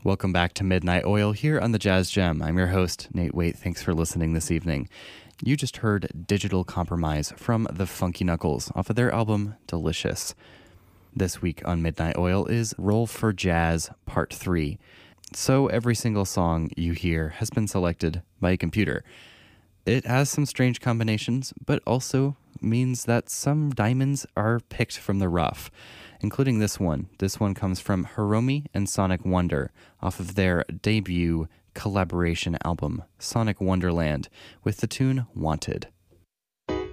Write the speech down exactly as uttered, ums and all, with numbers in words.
Welcome back to Midnight Oil here on the Jazz Gem. I'm your host, Nate Waite. Thanks for listening this evening. You just heard Digital Compromise from the Funky Knuckles off of their album Delicious. This week on Midnight Oil is Roll for Jazz Part three. So every single song you hear has been selected by a computer. It has some strange combinations, but also means that some diamonds are picked from the rough, including this one. This one comes from Hiromi and Sonic Wonder off of their debut collaboration album, Sonic Wonderland, with the tune Wanted.